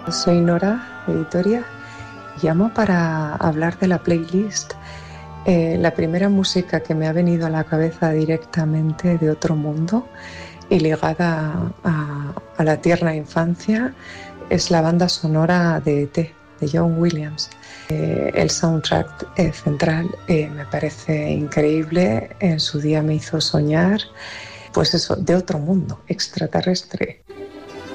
Soy Nora, editoria. Llamo para hablar de la playlist. La primera música que me ha venido a la cabeza directamente de otro mundo y ligada a la tierna infancia es la banda sonora de E.T., de John Williams. El soundtrack central me parece increíble. En su día me hizo soñar, pues eso, de otro mundo, extraterrestre.